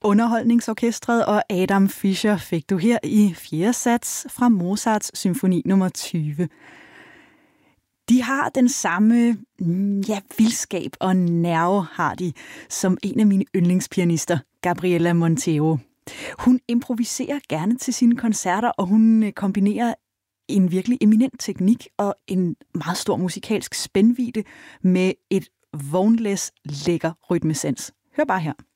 Underholdningsorkestret og Adam Fischer fik du her i 4. sats fra Mozarts symfoni nummer 20. De har den samme vildskab og nerve har de, som en af mine yndlingspianister, Gabriella Montero. Hun improviserer gerne til sine koncerter, og hun kombinerer en virkelig eminent teknik og en meget stor musikalsk spændvidde med et vognlæs lækker rytmesens. Hør bare her.